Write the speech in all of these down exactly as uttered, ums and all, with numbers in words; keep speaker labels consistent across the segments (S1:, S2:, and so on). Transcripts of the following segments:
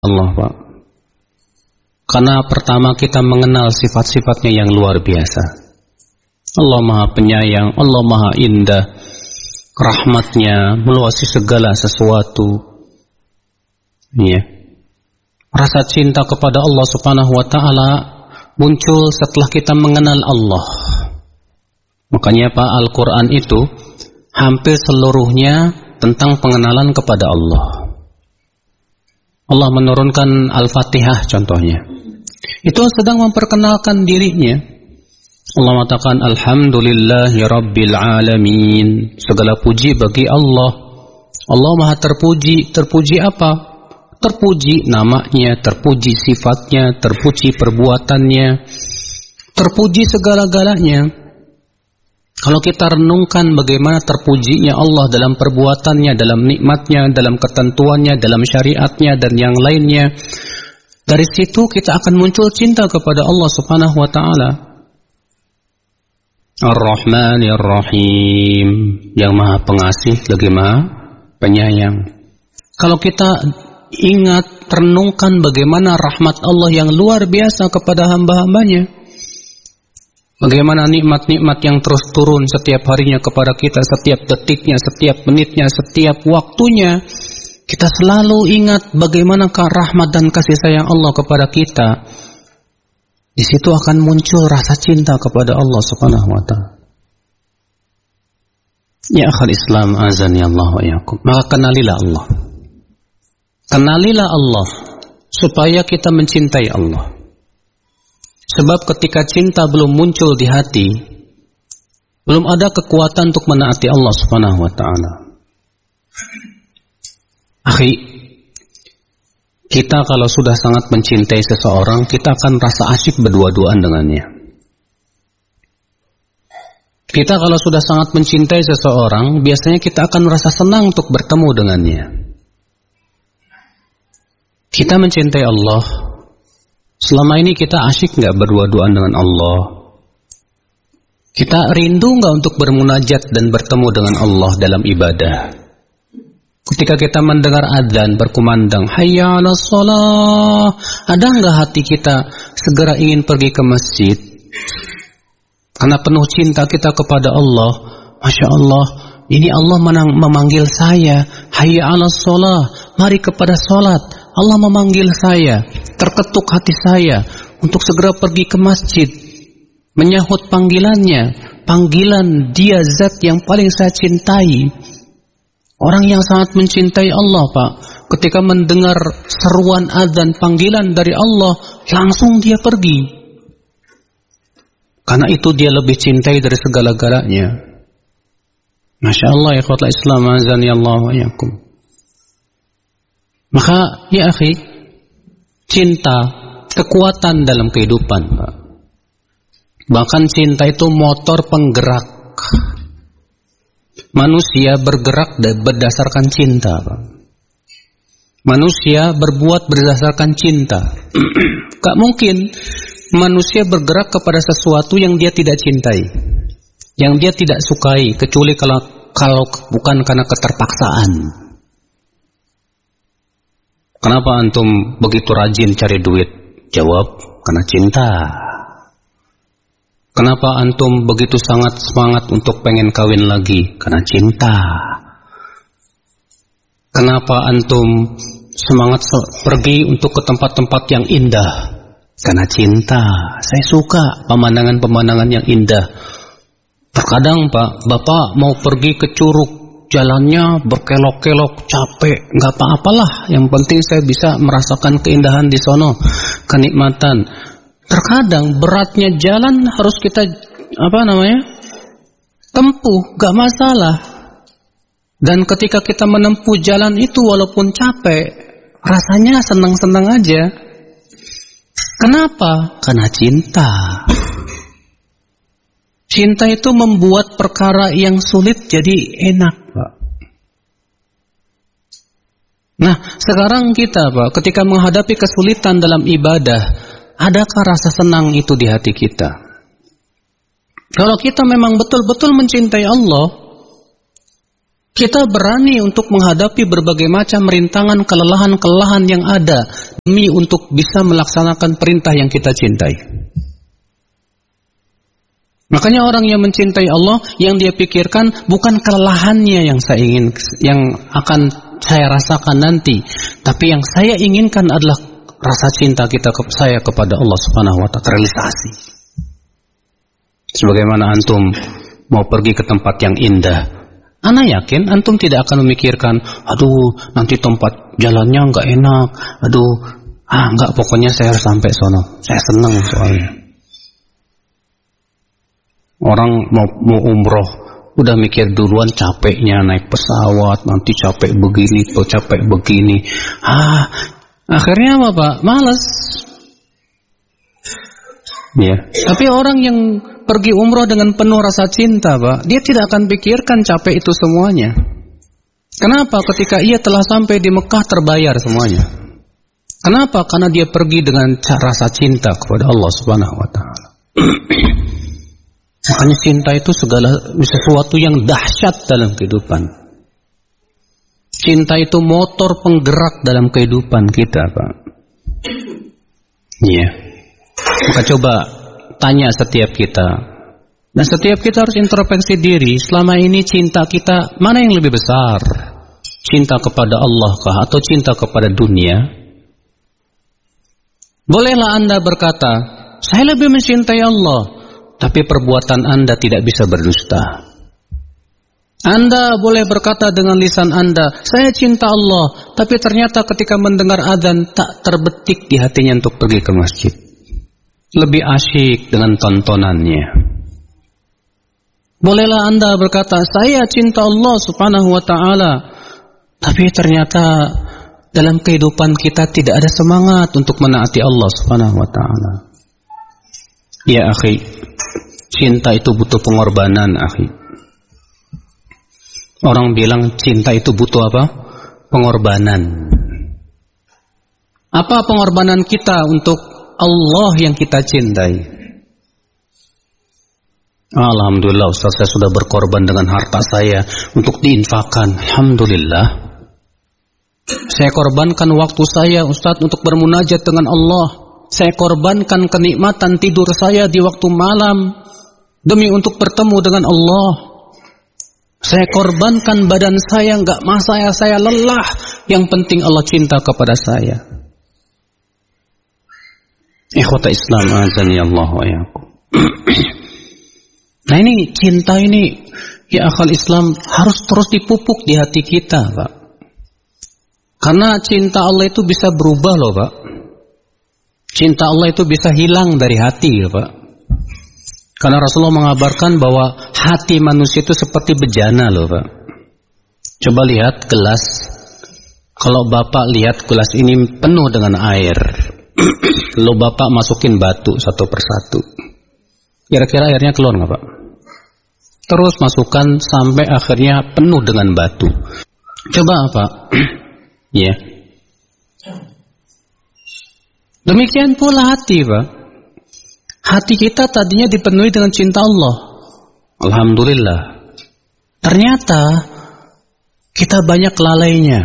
S1: Allah, Pak. Karena pertama kita mengenal sifat-sifatnya yang luar biasa. Allah Maha Penyayang, Allah Maha Indah, rahmatnya meluasi segala sesuatu. Ya. Rasa cinta kepada Allah Subhanahu wa taala muncul setelah kita mengenal Allah. Makanya Pak, Al-Qur'an itu hampir seluruhnya tentang pengenalan kepada Allah. Allah menurunkan Al-Fatihah contohnya. Itu sedang memperkenalkan dirinya. Allah mengatakan Alhamdulillahi Rabbil Alamin. Segala puji bagi Allah. Allah Maha terpuji. Terpuji apa? Terpuji namanya, terpuji sifatnya, terpuji perbuatannya, terpuji segala-galanya. Kalau kita renungkan bagaimana terpujinya Allah dalam perbuatannya, dalam nikmatnya, dalam ketentuannya, dalam syariatnya, dan yang lainnya, dari situ kita akan muncul cinta kepada Allah Subhanahu wa ta'ala. Ar-Rahmanir Rahim, yang Maha Pengasih lagi Maha Penyayang. Kalau kita ingat, renungkan bagaimana rahmat Allah yang luar biasa kepada hamba-hambanya, bagaimana nikmat-nikmat yang terus turun setiap harinya kepada kita, setiap detiknya, setiap menitnya, setiap waktunya, kita selalu ingat bagaimanakah rahmat dan kasih sayang Allah kepada kita. Di situ akan muncul rasa cinta kepada Allah Subhanahu wa ta'ala. Ya akhal Islam, azani Allah wa yakum. Maka kenalilah Allah. Kenalilah Allah supaya kita mencintai Allah. Sebab ketika cinta belum muncul di hati, belum ada kekuatan untuk menaati Allah Subhanahu wa ta'ala. Akhi, kita kalau sudah sangat mencintai seseorang, kita akan rasa asyik berdua-duaan dengannya. Kita kalau sudah sangat mencintai seseorang, biasanya kita akan merasa senang untuk bertemu dengannya. Kita mencintai Allah. Selama ini kita asyik nggak berdua-duaan dengan Allah? Kita rindu nggak untuk bermunajat dan bertemu dengan Allah dalam ibadah? Ketika kita mendengar adzan berkumandang, hayya 'alas shalah, ada nggak hati kita segera ingin pergi ke masjid? Karena penuh cinta kita kepada Allah. Masya Allah, ini Allah menang, memanggil saya, hayya 'alas shalah, mari kepada salat. Allah memanggil saya, terketuk hati saya untuk segera pergi ke masjid, menyahut panggilannya, panggilan Dia zat yang paling saya cintai. Orang yang sangat mencintai Allah, Pak, ketika mendengar seruan azan, panggilan dari Allah, langsung dia pergi. Karena itu dia lebih cintai dari segala-galanya. Masya Allah, ya ikhwatal Islam, azani Allah wa yakum. Maka ya akhi, cinta kekuatan dalam kehidupan, Pak. Bahkan cinta itu motor penggerak. Manusia bergerak berdasarkan cinta, Pak. Manusia berbuat berdasarkan cinta. Gak mungkin manusia bergerak kepada sesuatu yang dia tidak cintai, yang dia tidak sukai, kecuali kalau kalau bukan karena keterpaksaan. Kenapa antum begitu rajin cari duit? Jawab, karena cinta. Kenapa antum begitu sangat semangat untuk pengen kawin lagi? Karena cinta. Kenapa antum semangat pergi untuk ke tempat-tempat yang indah? Karena cinta. Saya suka pemandangan-pemandangan yang indah. Terkadang Pak, Bapak mau pergi ke Curug, jalannya berkelok-kelok, capek, nggak apa-apalah. Yang penting saya bisa merasakan keindahan di sono, kenikmatan. Terkadang beratnya jalan harus kita apa namanya tempuh, nggak masalah. Dan ketika kita menempuh jalan itu walaupun capek, rasanya senang-senang aja. Kenapa? Karena cinta. Cinta itu membuat perkara yang sulit jadi enak, Pak. Nah, sekarang kita, Pak, ketika menghadapi kesulitan dalam ibadah, adakah rasa senang itu di hati kita? Kalau kita memang betul-betul mencintai Allah, Kita berani untuk menghadapi berbagai macam rintangan, kelelahan-kelelahan yang ada demi untuk bisa melaksanakan perintah yang kita cintai. Makanya orang yang mencintai Allah, yang dia pikirkan bukan kelelahannya yang saya ingin, yang akan saya rasakan nanti, tapi yang saya inginkan adalah rasa cinta kita ke saya kepada Allah Subhanahu wa taala terrealisasi. Sebagaimana antum mau pergi ke tempat yang indah, ana yakin antum tidak akan memikirkan, aduh nanti tempat jalannya nggak enak, aduh ah nggak, pokoknya saya harus sampai sono, saya senang soalnya. Orang mau, mau umroh, udah mikir duluan capeknya naik pesawat, nanti capek begini, tuh capek begini. Ah, akhirnya apa Pak? Malas. Ya. Tapi orang yang pergi umroh dengan penuh rasa cinta, Pak, dia tidak akan pikirkan capek itu semuanya. Kenapa? Ketika ia telah sampai di Mekah terbayar semuanya. Kenapa? Karena dia pergi dengan rasa cinta kepada Allah Subhanahu wa taala. Makanya cinta itu segala sesuatu yang dahsyat dalam kehidupan. Cinta itu motor penggerak dalam kehidupan kita, Pak. Iya. Yeah. Maka coba tanya setiap kita, dan setiap kita harus introspeksi diri. Selama ini cinta kita mana yang lebih besar? Cinta kepada Allah kah atau cinta kepada dunia? Bolehlah Anda berkata, saya lebih mencintai Allah, tapi perbuatan Anda tidak bisa berdusta. Anda boleh berkata dengan lisan Anda, saya cinta Allah, tapi ternyata ketika mendengar azan tak terbetik di hatinya untuk pergi ke masjid. Lebih asyik dengan tontonannya. Bolehlah Anda berkata, saya cinta Allah Subhanahu wa taala, tapi ternyata dalam kehidupan kita tidak ada semangat untuk menaati Allah Subhanahu wa taala. Ya akhi, cinta itu butuh pengorbanan, akhi. Orang bilang cinta itu butuh apa? Pengorbanan. Apa pengorbanan kita untuk Allah yang kita cintai? Alhamdulillah Ustaz, saya sudah berkorban dengan harta saya untuk diinfakkan. Alhamdulillah. Saya korbankan waktu saya Ustaz untuk bermunajat dengan Allah. Saya korbankan kenikmatan tidur saya di waktu malam demi untuk bertemu dengan Allah. Saya korbankan badan saya, enggak masa saya lelah. Yang penting Allah cinta kepada saya. Ikhwata Islam azani Allah wa iyyakum. Nah ini cinta ini, ya akal Islam, harus terus dipupuk di hati kita, Pak. Karena cinta Allah itu bisa berubah loh, Pak. Cinta Allah itu bisa hilang dari hati, ya, Pak. Karena Rasulullah mengabarkan bahwa hati manusia itu seperti bejana loh, Pak. Coba lihat gelas. Kalau Bapak lihat gelas ini penuh dengan air, lalu Bapak masukin batu satu persatu, kira-kira airnya keluar nggak, Pak? Terus masukkan sampai akhirnya penuh dengan batu. Coba apa? Ya. Yeah. Demikian pula hati, Pak. Hati kita tadinya dipenuhi dengan cinta Allah. Alhamdulillah. Ternyata kita banyak lalainya.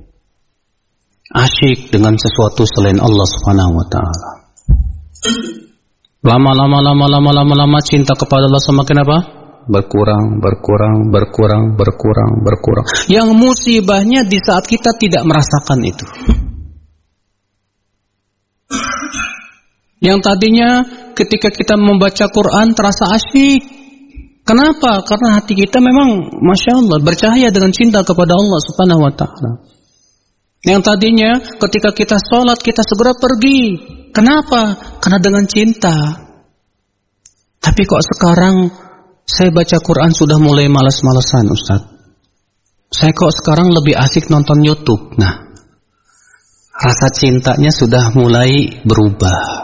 S1: Asyik dengan sesuatu selain Allah Subhanahu wa taala. Lama-lama lama-lama lama-lama cinta kepada Allah semakin apa? Berkurang, berkurang, berkurang, berkurang, berkurang. Yang musibahnya di saat kita tidak merasakan itu. Yang tadinya ketika kita membaca Quran terasa asyik. Kenapa? Karena hati kita memang Masya Allah bercahaya dengan cinta kepada Allah Subhanahu wa ta'ala. Yang tadinya ketika kita sholat kita segera pergi. Kenapa? Karena dengan cinta. Tapi kok sekarang saya baca Quran sudah mulai malas-malasan, Ustaz. Saya kok sekarang lebih asik nonton YouTube. Nah, rasa cintanya sudah mulai berubah.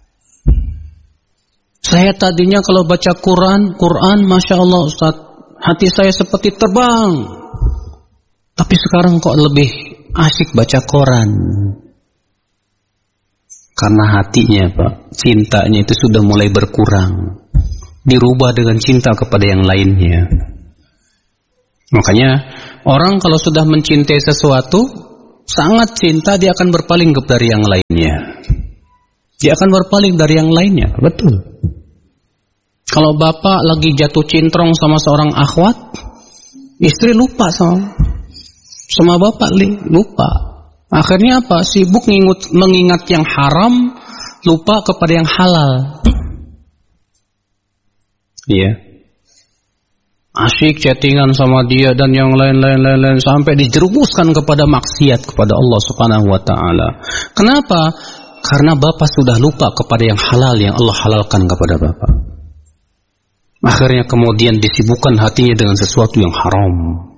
S1: Saya tadinya kalau baca Quran, Quran Masya Allah Ustaz, hati saya seperti terbang. Tapi sekarang kok lebih asyik baca Quran. Karena hatinya, Pak, cintanya itu sudah mulai berkurang. Dirubah dengan cinta kepada yang lainnya. Makanya orang kalau sudah mencintai sesuatu, sangat cinta, dia akan berpaling dari yang lainnya. Dia akan berpaling dari yang lainnya. Betul. Kalau bapak lagi jatuh cintrong sama seorang akhwat, istri lupa sama sama bapak, lupa. Akhirnya apa? Sibuk mengingat, mengingat yang haram, lupa kepada yang halal. Iya. Asyik chattingan sama dia dan yang lain-lain sampai dijerumuskan kepada maksiat kepada Allah Subhanahu wa taala. Kenapa? Karena bapak sudah lupa kepada yang halal yang Allah halalkan kepada bapak. Akhirnya kemudian disibukkan hatinya dengan sesuatu yang haram.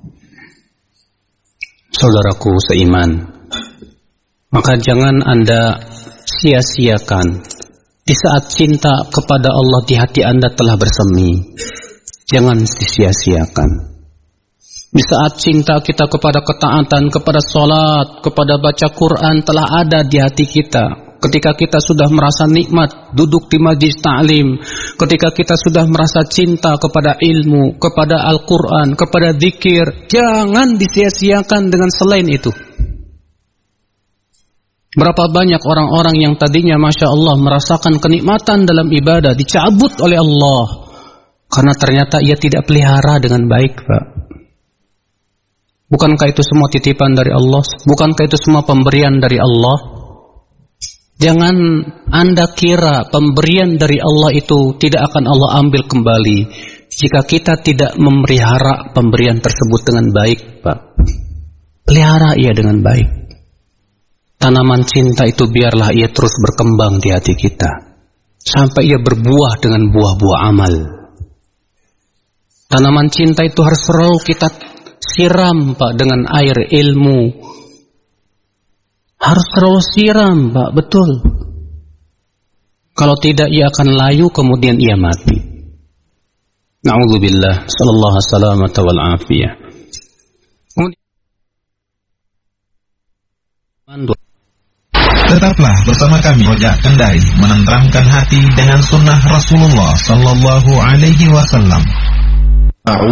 S1: Saudaraku seiman, maka jangan Anda sia-siakan di saat cinta kepada Allah di hati Anda telah bersemi. Jangan sia-siakan. Di saat cinta kita kepada ketaatan, kepada sholat, kepada baca Quran telah ada di hati kita. Ketika kita sudah merasa nikmat duduk di majlis ta'lim, ketika kita sudah merasa cinta kepada ilmu, kepada Al-Quran, kepada zikir, jangan disia-siakan dengan selain itu. Berapa banyak orang-orang yang tadinya Masya Allah merasakan kenikmatan dalam ibadah dicabut oleh Allah karena ternyata ia tidak pelihara dengan baik, Pak. Bukankah itu semua titipan dari Allah? Bukankah itu semua pemberian dari Allah? Jangan Anda kira pemberian dari Allah itu tidak akan Allah ambil kembali jika kita tidak memelihara pemberian tersebut dengan baik, Pak. Pelihara ia dengan baik. Tanaman cinta itu biarlah ia terus berkembang di hati kita sampai ia berbuah dengan buah-buah amal. Tanaman cinta itu harus selalu kita siram, Pak, dengan air ilmu. Harus selalu siram, Pak, betul. Kalau tidak ia akan layu kemudian ia mati. Na'udzubillah, sallallahu salamata wal afiyah.
S2: Tetaplah bersama kami Rojak Kendari menenteramkan hati dengan sunnah Rasulullah sallallahu alaihi wasallam.